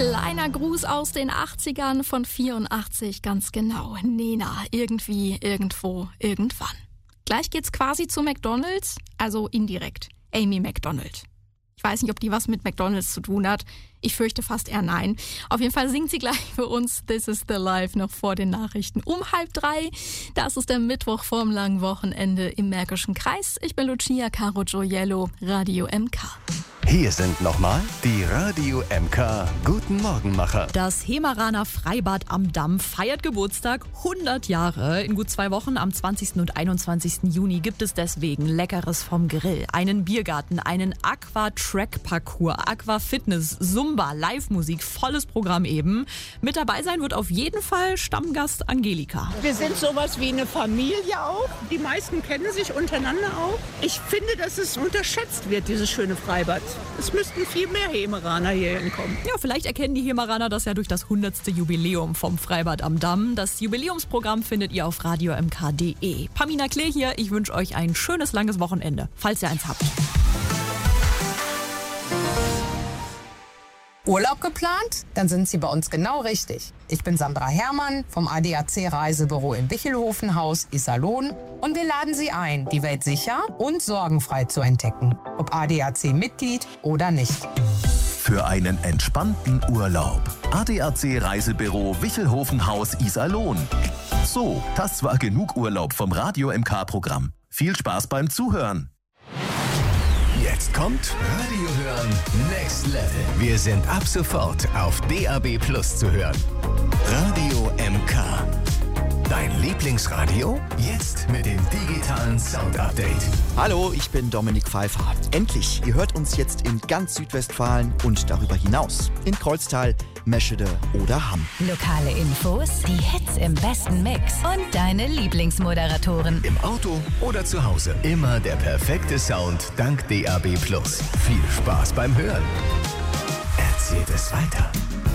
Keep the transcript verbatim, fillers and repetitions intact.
Kleiner Gruß aus den achtzigern von vierundachtzig, ganz genau. Nena, irgendwie, irgendwo, irgendwann. Gleich geht's quasi zu McDonald's, also indirekt. Amy Macdonald. Ich weiß nicht, ob die was mit McDonald's zu tun hat. Ich fürchte fast eher nein. Auf jeden Fall singt sie gleich für uns This is the Life noch vor den Nachrichten um halb drei. Das ist der Mittwoch vorm langen Wochenende im Märkischen Kreis. Ich bin Lucia Caro Gioiello, Radio M K. Hier sind nochmal die Radio M K Guten Morgenmacher. Das Hemeraner Freibad am Damm feiert Geburtstag, hundert Jahre. In gut zwei Wochen, am zwanzigsten und einundzwanzigsten Juni, gibt es deswegen Leckeres vom Grill, einen Biergarten, einen Aqua-Track-Parcours, Aqua-Fitness, Zumba, Live-Musik, volles Programm eben. Mit dabei sein wird auf jeden Fall Stammgast Angelika. Wir sind sowas wie eine Familie auch. Die meisten kennen sich untereinander auch. Ich finde, dass es unterschätzt wird, dieses schöne Freibad. Es müssten viel mehr Hemeraner hier hinkommen. Ja, vielleicht erkennen die Hemeraner das ja durch das hundertste Jubiläum vom Freibad am Damm. Das Jubiläumsprogramm findet ihr auf radio m k punkt d e. Pamina Klee hier, ich wünsche euch ein schönes, langes Wochenende, falls ihr eins habt. Urlaub geplant? Dann sind Sie bei uns genau richtig. Ich bin Sandra Herrmann vom A D A C Reisebüro im Wichelhofenhaus Iserlohn und wir laden Sie ein, die Welt sicher und sorgenfrei zu entdecken. Ob A D A C-Mitglied oder nicht. Für einen entspannten Urlaub. A D A C Reisebüro Wichelhofenhaus Iserlohn. So, das war genug Urlaub vom Radio M K-Programm. Viel Spaß beim Zuhören. Jetzt kommt Radio hören Next Level. Wir sind ab sofort auf D A B Plus zu hören. Radio M K. Dein Lieblingsradio? Jetzt mit dem digitalen Sound-Update. Hallo, ich bin Dominik Pfeiffer. Endlich, ihr hört uns jetzt in ganz Südwestfalen und darüber hinaus. In Kreuztal, Meschede oder Hamm. Lokale Infos, die Hits im besten Mix und deine Lieblingsmoderatoren. Im Auto oder zu Hause. Immer der perfekte Sound dank D A B Plus. Viel Spaß beim Hören. Erzählt es weiter.